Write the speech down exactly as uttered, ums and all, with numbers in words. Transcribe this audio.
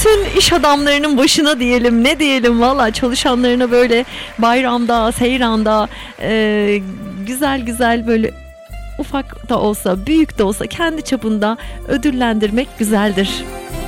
bütün iş adamlarının başına diyelim, ne diyelim, valla çalışanlarına böyle bayramda, seyranda e, güzel güzel böyle ufak da olsa, büyük de olsa kendi çapında ödüllendirmek güzeldir.